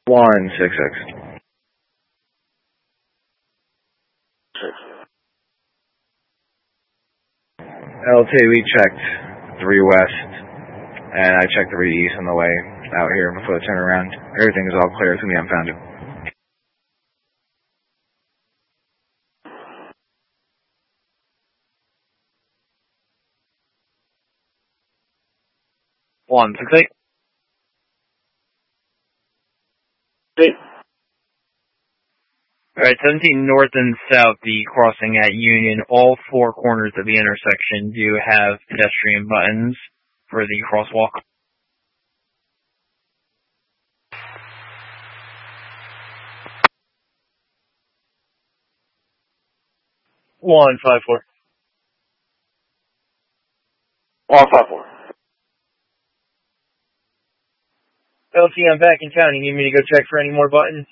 166. LT, we checked 3 west, and I checked 3 east on the way out here before the turnaround. Everything is all clear. It's going to be unfounded. One, 6, 8. Alright, 17 north and south, the crossing at Union. All 4 corners of the intersection do have pedestrian buttons for the crosswalk. 154. 154. LT, I'm back in town. You need me to go check for any more buttons?